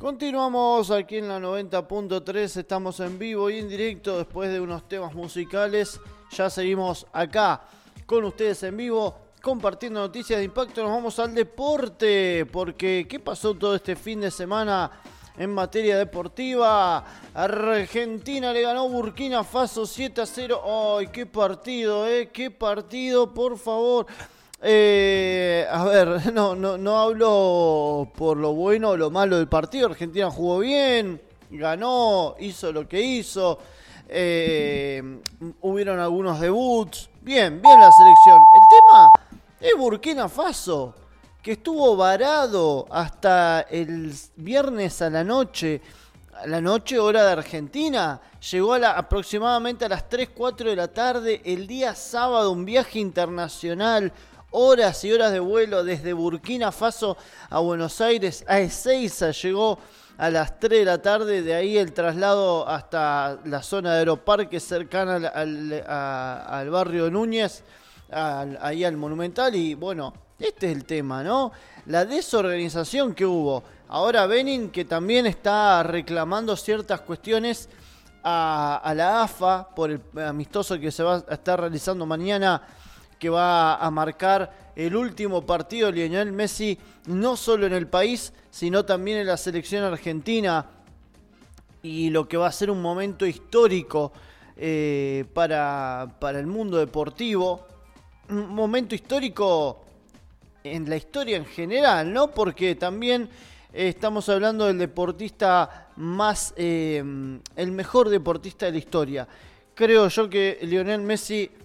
Continuamos aquí en la 90.3, estamos en vivo y en directo después de unos temas musicales. Ya seguimos acá con ustedes en vivo, compartiendo noticias de impacto. Nos vamos al deporte, porque ¿qué pasó todo este fin de semana en materia deportiva? Argentina le ganó Burkina Faso 7-0. ¡Ay, qué partido, qué partido, por favor! A ver, no hablo por lo bueno o lo malo del partido. Argentina jugó bien, ganó, hizo lo que hizo. Hubieron algunos debuts. Bien la selección. El tema es Burkina Faso, que estuvo varado hasta el viernes a la noche hora de Argentina. Llegó aproximadamente a las 3, 4 de la tarde el día sábado, un viaje internacional. Horas y horas de vuelo desde Burkina Faso a Buenos Aires, a Ezeiza. Llegó a las 3 de la tarde, de ahí el traslado hasta la zona de Aeroparque cercana al barrio de Núñez, ahí al Monumental. Y bueno, este es el tema, ¿no? La desorganización que hubo. Ahora Benin, que también está reclamando ciertas cuestiones a la AFA por el amistoso que se va a estar realizando mañana, que va a marcar el último partido de Lionel Messi, no solo en el país, sino también en la selección argentina, y lo que va a ser un momento histórico para el mundo deportivo, un momento histórico en la historia en general, ¿no? Porque también estamos hablando del deportista más, el mejor deportista de la historia. Creo yo que Lionel Messi